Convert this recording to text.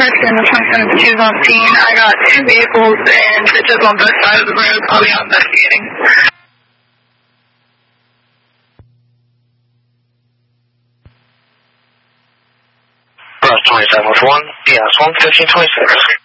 person, 27 on scene. I got 2 vehicles and bitches on both sides of the road. I'll be out investigating. Bus 27 with 1, DS 1, 1526.